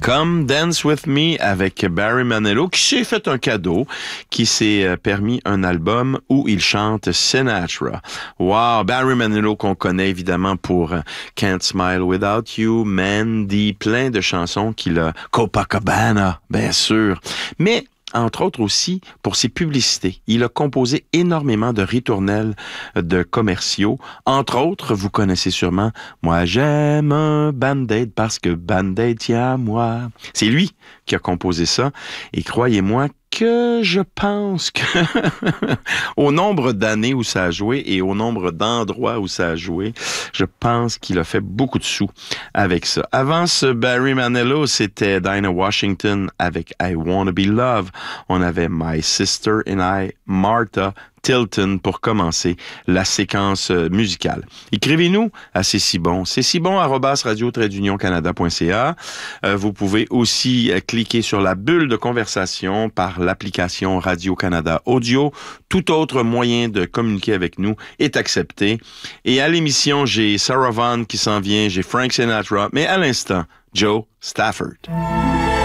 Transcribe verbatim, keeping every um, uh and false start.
Come Dance With Me avec Barry Manilow qui s'est fait un cadeau, qui s'est permis un album où il chante Sinatra. Wow, Barry Manilow qu'on connaît évidemment pour Can't Smile Without You, Mandy, plein de chansons qu'il a, Copacabana, bien sûr. Mais entre autres aussi pour ses publicités. Il a composé énormément de ritournelles de commerciaux. Entre autres, vous connaissez sûrement « Moi j'aime un Band-Aid parce que Band-Aid tient à moi ». C'est lui qui a composé ça. Et croyez-moi que je pense que au nombre d'années où ça a joué et au nombre d'endroits où ça a joué, je pense qu'il a fait beaucoup de sous avec ça. Avant ce Barry Manilow, c'était Dinah Washington avec I Wanna Be Loved. On avait My Sister and I, Martha Tilton pour commencer la séquence musicale. Écrivez-nous à C'est si bon. C'est si bon arobase radio tiret union canada point c a. Euh, vous pouvez aussi euh, cliquer sur la bulle de conversation par l'application Radio-Canada Audio. Tout autre moyen de communiquer avec nous est accepté. Et à l'émission, j'ai Sarah Vaughan qui s'en vient, j'ai Frank Sinatra, mais à l'instant, Joe Stafford.